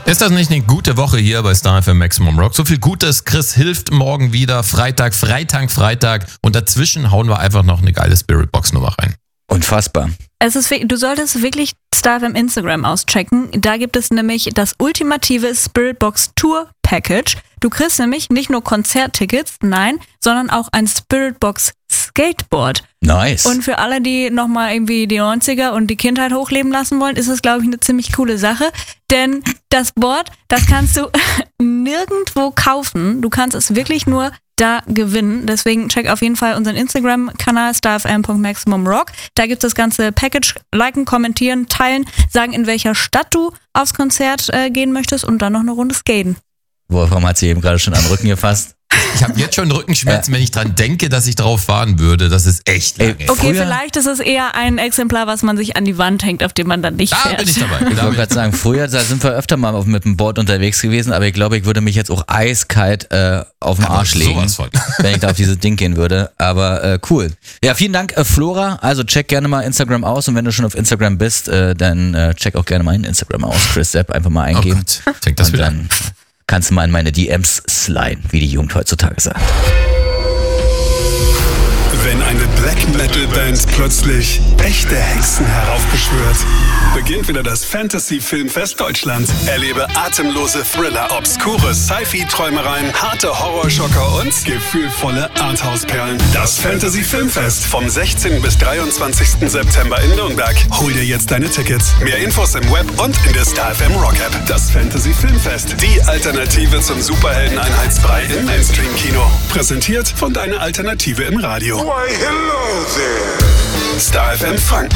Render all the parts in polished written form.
Ist das nicht eine gute Woche hier bei Star FM Maximum Rock? So viel Gutes. Chris hilft morgen wieder. Freitag. Und dazwischen hauen wir einfach noch eine geile Spiritbox-Nummer rein. Unfassbar. Du solltest wirklich Star FM Instagram auschecken. Da gibt es nämlich das ultimative Spiritbox Tour Package. Du kriegst nämlich nicht nur Konzerttickets, nein, sondern auch ein Spiritbox Skateboard. Nice. Und für alle, die nochmal irgendwie die 90er und die Kindheit hochleben lassen wollen, ist es, glaube ich, eine ziemlich coole Sache. Denn das Board, das kannst du nirgendwo kaufen. Du kannst es wirklich nur da gewinnen. Deswegen check auf jeden Fall unseren Instagram-Kanal starfm.maximumrock. Da gibt es das ganze Package. Liken, kommentieren, teilen, sagen, in welcher Stadt du aufs Konzert gehen möchtest und dann noch eine Runde skaten. Warum hat sie eben gerade schon am Rücken gefasst? Ich habe jetzt schon Rückenschmerzen, wenn ich dran denke, dass ich drauf fahren würde. Das ist echt lange. Okay, vielleicht ist es eher ein Exemplar, was man sich an die Wand hängt, auf dem man dann nicht fährt. Da bin ich dabei. Ich wollte gerade sagen, früher da sind wir öfter mal mit dem Board unterwegs gewesen, aber ich glaube, ich würde mich jetzt auch eiskalt auf den Arsch legen, wenn ich da auf dieses Ding gehen würde. Aber cool. Ja, vielen Dank, Flora. Also check gerne mal Instagram aus und wenn du schon auf Instagram bist, dann check auch gerne meinen Instagram aus. Chris Sepp einfach mal eingeben. Oh Gott, check das und wieder dann kannst du mal in meine DMs sliden, wie die Jugend heutzutage sagt. Wenn eine Black Metal Band plötzlich echte Hexen heraufbeschwört, beginnt wieder das Fantasy Filmfest Deutschland. Erlebe atemlose Thriller, obskure Sci-Fi-Träumereien, harte Horrorschocker und gefühlvolle Arthouse-Perlen. Das Fantasy Filmfest vom 16. bis 23. September in Nürnberg. Hol dir jetzt deine Tickets. Mehr Infos im Web und in der Star FM Rock App. Das Fantasy Filmfest, die Alternative zum Superhelden-Einheitsbrei im Mainstream-Kino. Präsentiert von deiner Alternative im Radio. Why, hello there. Star FM Franken.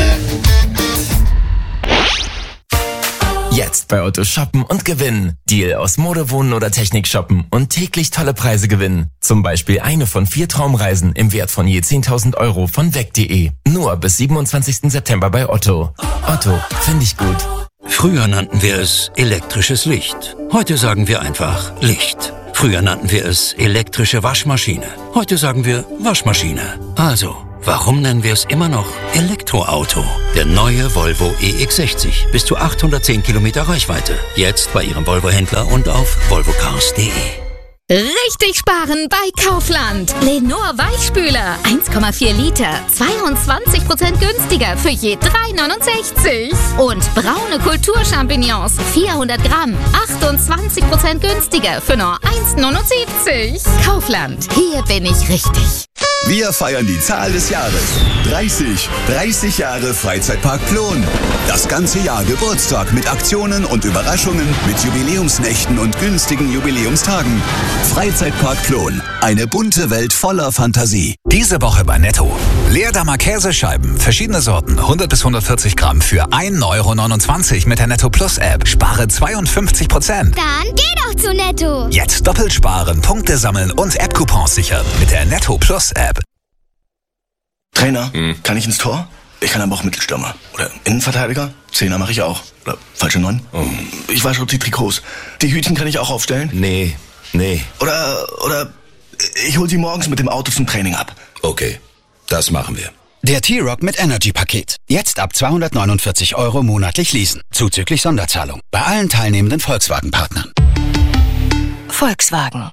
Jetzt bei Otto shoppen und gewinnen. Deal aus Mode, Wohnen oder Technik shoppen und täglich tolle Preise gewinnen. Zum Beispiel eine von 4 Traumreisen im Wert von je 10.000 Euro von weg.de. Nur bis 27. September bei Otto. Otto, finde ich gut. Früher nannten wir es elektrisches Licht. Heute sagen wir einfach Licht. Früher nannten wir es elektrische Waschmaschine. Heute sagen wir Waschmaschine. Also, warum nennen wir es immer noch Elektroauto? Der neue Volvo EX60. Bis zu 810 Kilometer Reichweite. Jetzt bei Ihrem Volvo-Händler und auf volvocars.de. Richtig sparen bei Kaufland. Lenor Weichspüler 1,4 Liter, 22% günstiger für je 3,69. Und braune Kulturchampignons 400 Gramm, 28% günstiger für nur 1,79. Kaufland, hier bin ich richtig. Wir feiern die Zahl des Jahres. 30 Jahre Freizeitpark Plon. Das ganze Jahr Geburtstag mit Aktionen und Überraschungen, mit Jubiläumsnächten und günstigen Jubiläumstagen. Freizeitpark Plon. Eine bunte Welt voller Fantasie. Diese Woche bei Netto. Leerdammer Käsescheiben, verschiedene Sorten, 100 bis 140 Gramm für 1,29 € mit der Netto Plus App. Spare 52%. Dann geh doch zu Netto. Jetzt doppelt sparen, Punkte sammeln und App-Coupons sichern mit der Netto Plus App. Trainer, kann ich ins Tor? Ich kann aber auch Mittelstürmer. Oder Innenverteidiger? Zehner mache ich auch. Oder falsche 9? Ich wasche auch die Trikots. Die Hütchen kann ich auch aufstellen? Nee. Oder ich hol sie morgens mit dem Auto zum Training ab. Okay, das machen wir. Der T-Rock mit Energy-Paket. Jetzt ab 249 € monatlich leasen. Zuzüglich Sonderzahlung. Bei allen teilnehmenden Volkswagen-Partnern. Volkswagen.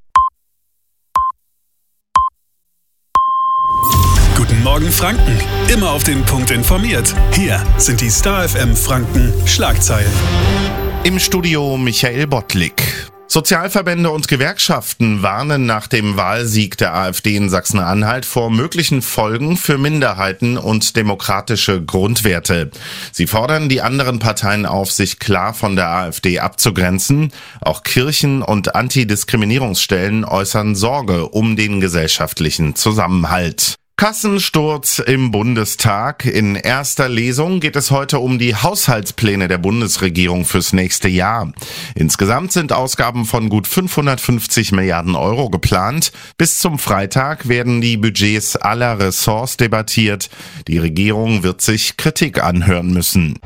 Guten Morgen Franken. Immer auf den Punkt informiert. Hier sind die Star FM Franken Schlagzeilen. Im Studio Michael Bottlik. Sozialverbände und Gewerkschaften warnen nach dem Wahlsieg der AfD in Sachsen-Anhalt vor möglichen Folgen für Minderheiten und demokratische Grundwerte. Sie fordern die anderen Parteien auf, sich klar von der AfD abzugrenzen. Auch Kirchen und Antidiskriminierungsstellen äußern Sorge um den gesellschaftlichen Zusammenhalt. Kassensturz im Bundestag. In erster Lesung geht es heute um die Haushaltspläne der Bundesregierung fürs nächste Jahr. Insgesamt sind Ausgaben von gut 550 Milliarden Euro geplant. Bis zum Freitag werden die Budgets aller Ressorts debattiert. Die Regierung wird sich Kritik anhören müssen.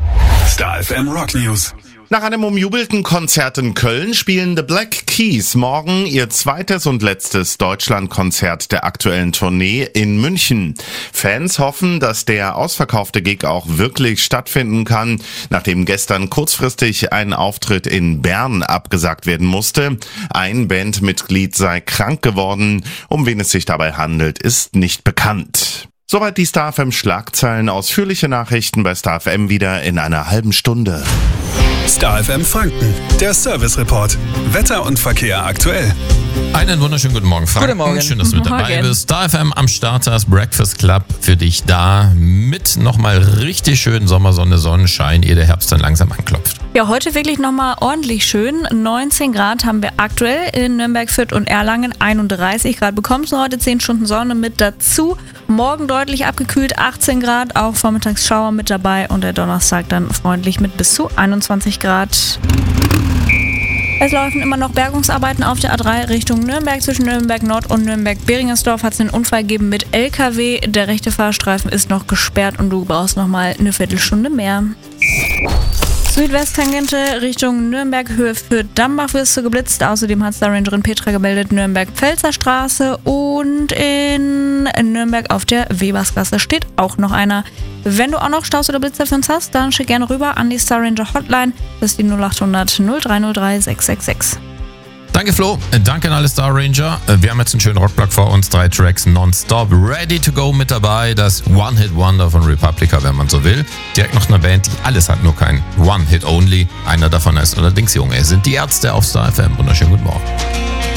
Star FM Rock News. Nach einem umjubelten Konzert in Köln spielen The Black Keys morgen ihr zweites und letztes Deutschlandkonzert der aktuellen Tournee in München. Fans hoffen, dass der ausverkaufte Gig auch wirklich stattfinden kann, nachdem gestern kurzfristig ein Auftritt in Bern abgesagt werden musste. Ein Bandmitglied sei krank geworden. Um wen es sich dabei handelt, ist nicht bekannt. Soweit die Star FM Schlagzeilen. Ausführliche Nachrichten bei Star FM wieder in einer halben Stunde. Star FM Franken, der Service Report. Wetter und Verkehr aktuell. Einen wunderschönen guten Morgen, Franken. Guten Morgen. Schön, dass du mit dabei bist. Star FM am Start, das Breakfast Club für dich da. Mit nochmal richtig schönen Sommersonne, Sonnenschein, ehe der Herbst dann langsam anklopft. Ja, heute wirklich nochmal ordentlich schön. 19 Grad haben wir aktuell in Nürnberg, Fürth und Erlangen. 31 Grad bekommst du heute, 10 Stunden Sonne mit dazu. Morgen deutlich abgekühlt, 18 Grad, auch Vormittagsschauer mit dabei und der Donnerstag dann freundlich mit bis zu 21 Grad. Es laufen immer noch Bergungsarbeiten auf der A3 Richtung Nürnberg. Zwischen Nürnberg Nord und Nürnberg-Beringersdorf hat es einen Unfall gegeben mit LKW. Der rechte Fahrstreifen ist noch gesperrt und du brauchst nochmal eine Viertelstunde mehr. Südwesttangente Richtung Nürnberg, Höhe für Dambach wirst du geblitzt. Außerdem hat Star Rangerin Petra gemeldet, Nürnberg-Pfälzer Straße und in Nürnberg auf der Webersgasse steht auch noch einer. Wenn du auch noch Staus oder Blitzer für uns hast, dann schick gerne rüber an die Star Ranger Hotline. Das ist die 0800 0303 666. Danke Flo, danke an alle Star Ranger. Wir haben jetzt einen schönen Rockblock vor uns, 3 Tracks nonstop, ready to go mit dabei. Das One-Hit-Wonder von Republica, wenn man so will. Direkt noch eine Band, die alles hat, nur kein One-Hit-Only. Einer davon ist allerdings jung. Es sind die Ärzte auf Star FM. Wunderschönen guten Morgen.